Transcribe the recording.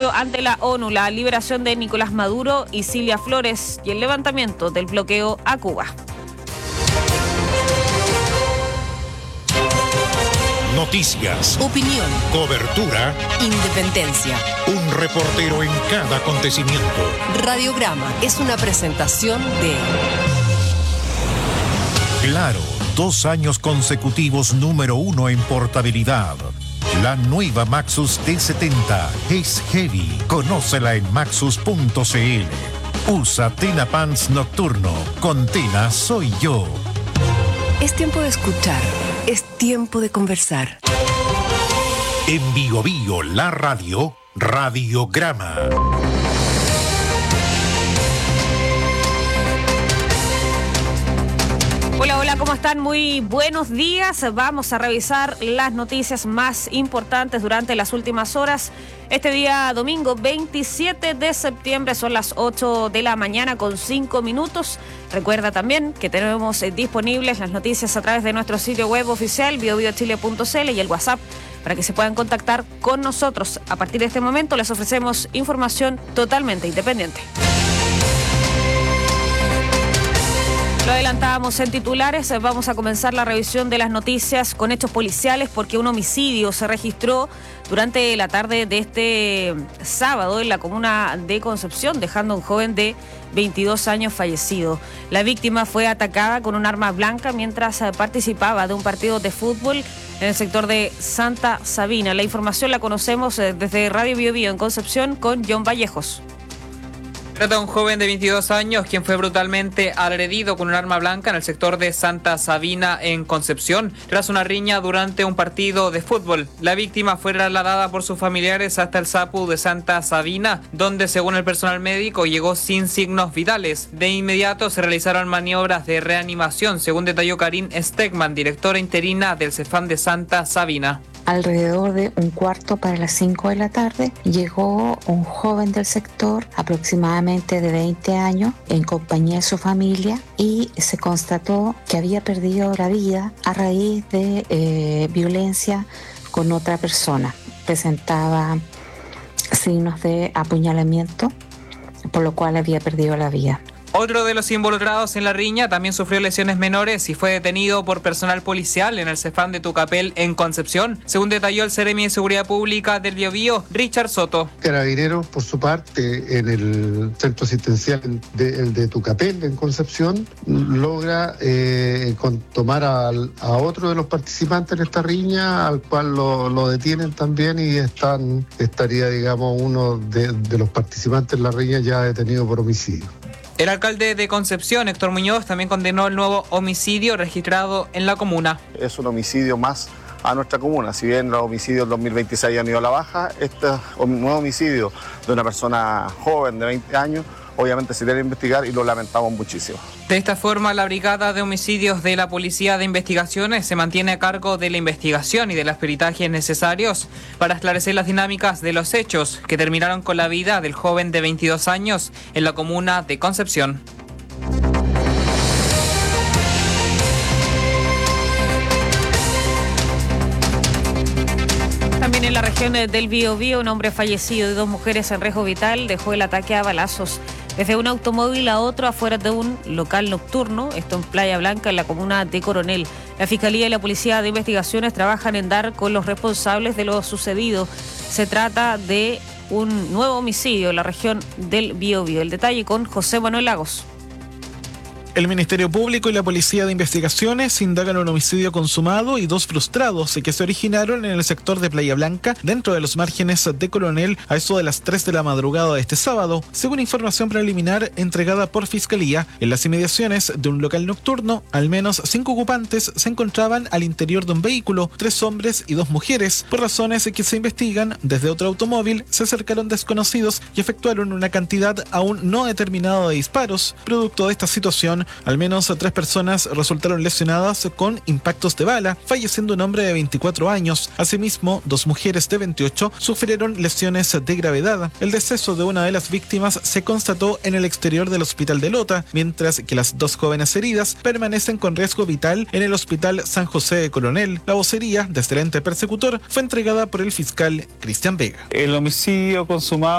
ejemplo, ante la ONU, la liberación de Nicolás Maduro y Cilia Flores y el levantamiento del bloqueo a Cuba. Noticias, opinión, cobertura, independencia. Un reportero en cada acontecimiento. Radiograma es una presentación de Claro, 2 años consecutivos número 1 en portabilidad. La nueva Maxus T70 es heavy. Conócela en maxus.cl. Usa Tena Pants Nocturno. Con Tena soy yo. Es tiempo de escuchar. Es tiempo de conversar. En Bio Bio, la radio, Radiograma. Hola, ¿cómo están? Muy buenos días. Vamos a revisar las noticias más importantes durante las últimas horas. Este día domingo 27 de septiembre son las 8 de la mañana con 5 minutos. Recuerda también que tenemos disponibles las noticias a través de nuestro sitio web oficial biobiochile.cl y el WhatsApp para que se puedan contactar con nosotros. A partir de este momento les ofrecemos información totalmente independiente. Lo adelantábamos en titulares, vamos a comenzar la revisión de las noticias con hechos policiales porque un homicidio se registró durante la tarde de este sábado en la comuna de Concepción, dejando a un joven de 22 años fallecido. La víctima fue atacada con un arma blanca mientras participaba de un partido de fútbol en el sector de Santa Sabina. La información la conocemos desde Radio Bio Bio en Concepción con John Vallejos. Trata de un joven de 22 años quien fue brutalmente agredido con un arma blanca en el sector de Santa Sabina en Concepción tras una riña durante un partido de fútbol. La víctima fue trasladada por sus familiares hasta el SAPU de Santa Sabina, donde según el personal médico llegó sin signos vitales. De inmediato se realizaron maniobras de reanimación, según detalló Karin Stegman, directora interina del CEFAM de Santa Sabina. Alrededor de 4:45 de la tarde llegó un joven del sector, aproximadamente de 20 años, en compañía de su familia y se constató que había perdido la vida a raíz de violencia con otra persona. Presentaba signos de apuñalamiento, por lo cual había perdido la vida. Otro de los involucrados en la riña también sufrió lesiones menores y fue detenido por personal policial en el CEFAM de Tucapel en Concepción, según detalló el Seremi de Seguridad Pública del Bio Bio, Richard Soto. Carabineros, por su parte, en el centro asistencial de Tucapel en Concepción, logra tomar a otro de los participantes en esta riña, al cual lo detienen también y estaría, digamos, uno de los participantes en la riña ya detenido por homicidio. El alcalde de Concepción, Héctor Muñoz, también condenó el nuevo homicidio registrado en la comuna. Es un homicidio más a nuestra comuna. Si bien los homicidios del 2026 han ido a la baja, este nuevo homicidio de una persona joven de 20 años, obviamente se debe investigar y lo lamentamos muchísimo. De esta forma, la Brigada de Homicidios de la Policía de Investigaciones se mantiene a cargo de la investigación y de los peritajes necesarios para esclarecer las dinámicas de los hechos que terminaron con la vida del joven de 22 años en la comuna de Concepción. También en la región del Biobío, un hombre fallecido y 2 mujeres en riesgo vital dejó el ataque a balazos desde un automóvil a otro afuera de un local nocturno, esto en Playa Blanca, en la comuna de Coronel. La Fiscalía y la Policía de Investigaciones trabajan en dar con los responsables de lo sucedido. Se trata de un nuevo homicidio en la región del Biobío. El detalle con José Manuel Lagos. El Ministerio Público y la Policía de Investigaciones indagan un homicidio consumado y 2 frustrados que se originaron en el sector de Playa Blanca, dentro de los márgenes de Coronel, a eso de las 3 de la madrugada de este sábado, según información preliminar entregada por Fiscalía. En las inmediaciones de un local nocturno, al menos 5 ocupantes se encontraban al interior de un vehículo, 3 hombres y 2 mujeres. Por razones que se investigan, desde otro automóvil se acercaron desconocidos y efectuaron una cantidad aún no determinada de disparos. Producto de esta situación, al menos 3 personas resultaron lesionadas con impactos de bala, falleciendo un hombre de 24 años. Asimismo, 2 mujeres de 28 sufrieron lesiones de gravedad. El deceso de una de las víctimas se constató en el exterior del hospital de Lota, mientras que las 2 jóvenes heridas permanecen con riesgo vital en el hospital San José de Coronel. La vocería desde el ente persecutor fue entregada por el fiscal Cristian Vega. El homicidio consumado